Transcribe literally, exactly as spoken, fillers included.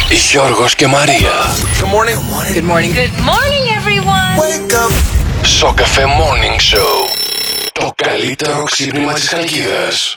Γιώργος και Μαρία. Good morning. Good morning. Good morning, everyone. Wake up. Σοκαφέ Morning Show. Το καλύτερο ξύπνημα της Χαλκίδας.